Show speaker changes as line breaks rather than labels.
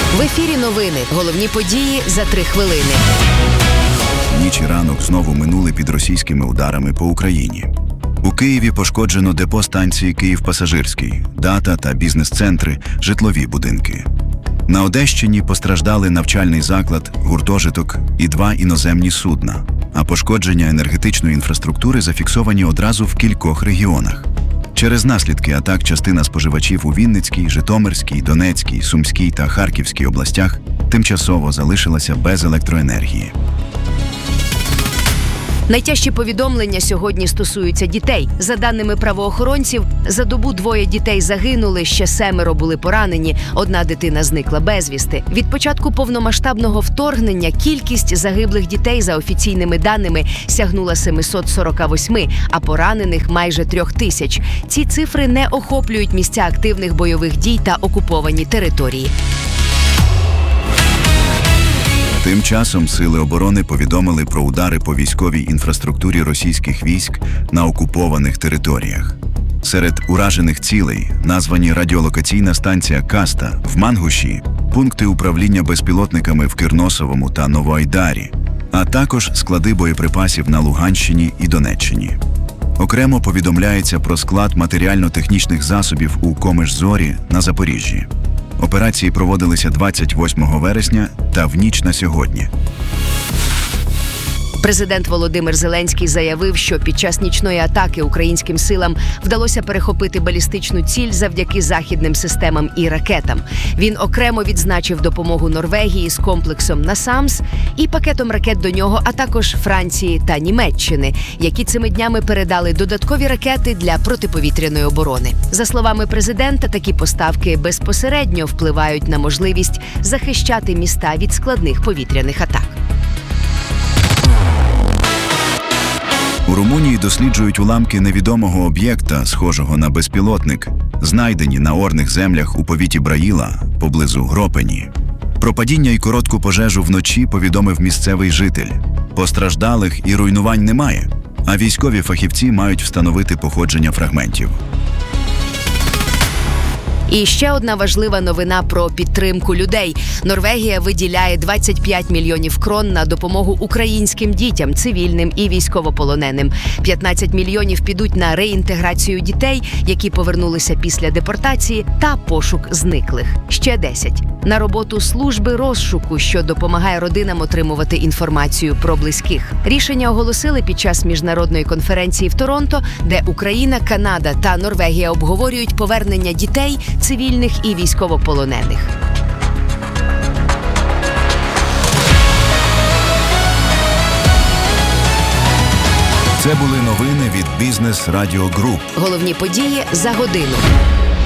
В ефірі новини. Головні події за 3 хвилини.
Ніч і ранок знову минули під російськими ударами по Україні. У Києві пошкоджено депо станції «Київ-Пасажирський», дата та бізнес-центри, житлові будинки. На Одещині постраждали навчальний заклад, гуртожиток і 2 іноземні судна, а пошкодження енергетичної інфраструктури зафіксовані одразу в кількох регіонах. Через наслідки атак частина споживачів у Вінницькій, Житомирській, Донецькій, Сумській та Харківській областях тимчасово залишилася без електроенергії.
Найтяжчі повідомлення сьогодні стосуються дітей. За даними правоохоронців, за добу 2 дітей загинули, ще 7 були поранені, 1 дитина зникла безвісти. Від початку повномасштабного вторгнення кількість загиблих дітей, за офіційними даними, сягнула 748, а поранених – майже 3000. Ці цифри не охоплюють місця активних бойових дій та окуповані території.
Тим часом Сили оборони повідомили про удари по військовій інфраструктурі російських військ на окупованих територіях. Серед уражених цілей названі радіолокаційна станція «Каста» в Мангуші, пункти управління безпілотниками в Кирносовому та Новоайдарі, а також склади боєприпасів на Луганщині і Донеччині. Окремо повідомляється про склад матеріально-технічних засобів у Комиш-Зорі на Запоріжжі. Операції проводилися 28 вересня та в ніч на сьогодні.
Президент Володимир Зеленський заявив, що під час нічної атаки українським силам вдалося перехопити балістичну ціль завдяки західним системам і ракетам. Він окремо відзначив допомогу Норвегії з комплексом «Насамс» і пакетом ракет до нього, а також Франції та Німеччини, які цими днями передали додаткові ракети для протиповітряної оборони. За словами президента, такі поставки безпосередньо впливають на можливість захищати міста від складних повітряних атак.
У Румунії досліджують уламки невідомого об'єкта, схожого на безпілотник, знайдені на орних землях у повіті Браїла, поблизу Гропені. Про падіння і коротку пожежу вночі повідомив місцевий житель. Постраждалих і руйнувань немає, а військові фахівці мають встановити походження фрагментів.
І ще одна важлива новина про підтримку людей. Норвегія виділяє 25 мільйонів крон на допомогу українським дітям, цивільним і військовополоненим. 15 мільйонів підуть на реінтеграцію дітей, які повернулися після депортації, та пошук зниклих. Ще 10 – на роботу служби розшуку, що допомагає родинам отримувати інформацію про близьких. Рішення оголосили під час міжнародної конференції в Торонто, де Україна, Канада та Норвегія обговорюють повернення дітей, цивільних і військовополонених.
Це були новини від Бізнес Радіо Груп.
Головні події за годину.